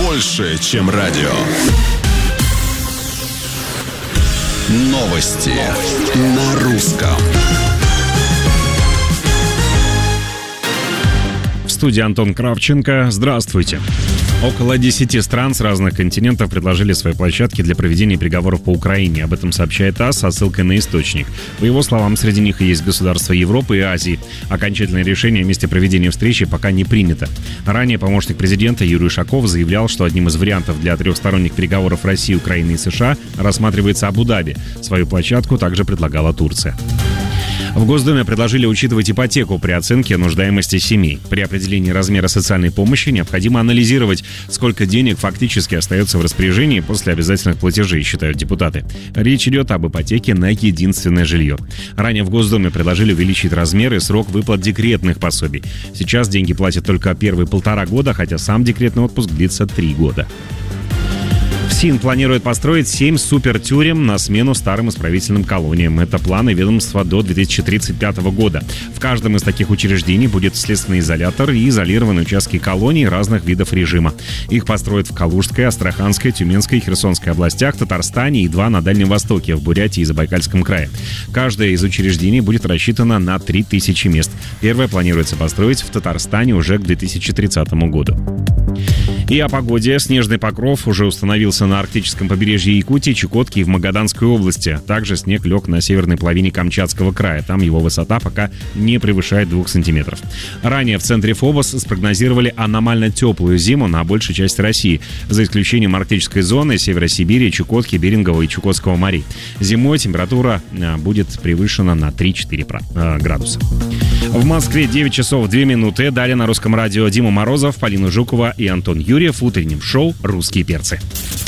больше, чем радио. Новости на русском. В студии Антон Кравченко. Здравствуйте. Около 10 стран с разных континентов предложили свои площадки для проведения переговоров по Украине. Об этом сообщает ТАСС со ссылкой на источник. По его словам, среди них и есть государства Европы и Азии. Окончательное решение о месте проведения встречи пока не принято. Ранее помощник президента Юрий Ушаков заявлял, что одним из вариантов для трехсторонних переговоров России, Украины и США рассматривается Абу-Даби. Свою площадку также предлагала Турция. В Госдуме предложили учитывать ипотеку при оценке нуждаемости семей. При определении размера социальной помощи необходимо анализировать, сколько денег фактически остается в распоряжении после обязательных платежей, считают депутаты. Речь идет об ипотеке на единственное жилье. Ранее в Госдуме предложили увеличить размер и срок выплат декретных пособий. Сейчас деньги платят только первые 1,5 года, хотя сам декретный отпуск длится 3 года. ФСИН планирует построить 7 супертюрем на смену старым исправительным колониям. Это планы ведомства до 2035 года. В каждом из таких учреждений будет следственный изолятор и изолированные участки колоний разных видов режима. Их построят в Калужской, Астраханской, Тюменской, Херсонской областях, Татарстане и 2 на Дальнем Востоке, в Бурятии и Забайкальском крае. Каждое из учреждений будет рассчитано на 3000 мест. Первое планируется построить в Татарстане уже к 2030 году. И о погоде. Снежный покров уже установился на арктическом побережье Якутии, Чукотки и в Магаданской области. Также снег лег на северной половине Камчатского края. Там его высота пока не превышает 2 сантиметров. Ранее в центре ФОБОС спрогнозировали аномально теплую зиму на большей части России, за исключением арктической зоны, Севера Сибири, Чукотки, Берингового и Чукотского морей. Зимой температура будет превышена на 3-4 градуса. В Москве 9 часов 2 минуты. Далее на русском радио Дима Морозов, Полина Жукова и Антон Юрьев в утреннем шоу «Русские перцы».